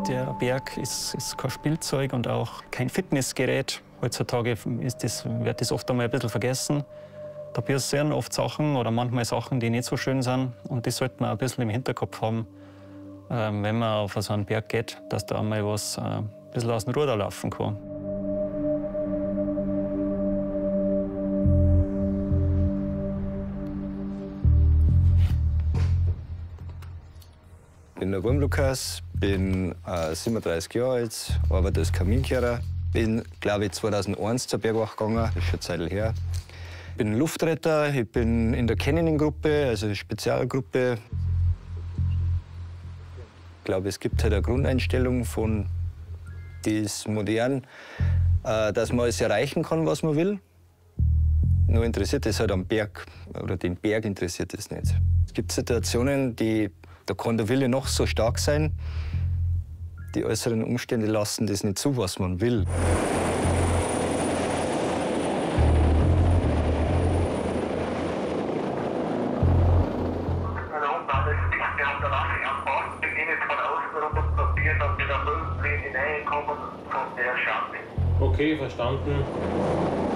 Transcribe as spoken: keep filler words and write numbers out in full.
Der Berg ist, ist kein Spielzeug und auch kein Fitnessgerät. Heutzutage ist das, wird das oft einmal ein bisschen vergessen. Da passieren oft Sachen oder manchmal Sachen, die nicht so schön sind. Und das sollte man ein bisschen im Hinterkopf haben, wenn man auf so einen Berg geht, dass da einmal was ein bisschen aus dem Ruder laufen kann. Ich bin der Wurm Lukas, bin äh, siebenunddreißig Jahre alt, arbeite als Kaminkehrer. Bin, glaube ich, zweitausendeins zur Bergwacht gegangen, das ist schon eine Zeit her. Ich bin Luftretter, ich bin in der Canyoning-Gruppe, also Spezialgruppe. Ich glaube, es gibt halt eine Grundeinstellung von, die ist modern, äh, dass man alles erreichen kann, was man will. Nur interessiert es halt am Berg, oder den Berg interessiert es nicht. Es gibt Situationen, die Da kann der Wille noch so stark sein. Die äußeren Umstände lassen das nicht zu, was man will. Okay, verstanden.